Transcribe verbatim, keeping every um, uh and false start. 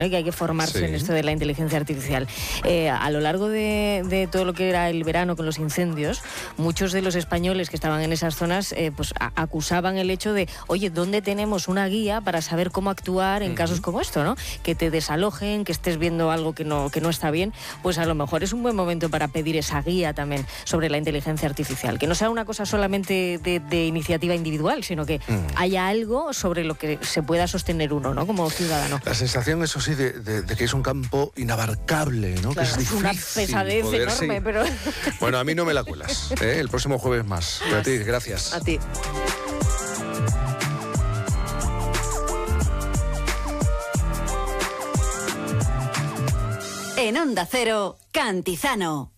que hay que formarse Sí. en esto de la inteligencia artificial. Eh, a lo largo de, de todo lo que era el verano con los incendios, muchos de los españoles que estaban en esas zonas eh, pues a, acusaban el hecho de, oye, ¿dónde tenemos una guía para saber cómo actuar en uh-huh. casos como esto, ¿no? Que te desalojen, que estés viendo algo que no, que no está bien, pues a lo mejor es un buen momento para pedir esa guía también sobre la inteligencia artificial. Que no sea una cosa solamente de, de iniciativa individual, sino que uh-huh. haya algo sobre lo que se pueda sostener uno, ¿no? Como ciudadano. La sensación, eso sí, De, de, de que es un campo inabarcable, ¿no? Claro, que es difícil. Una pesadez poder, enorme, sí. pero... Bueno, a mí no me la cuelas, ¿eh? El próximo jueves más. Pero a ti, gracias. A ti. En Onda Cero, Cantizano.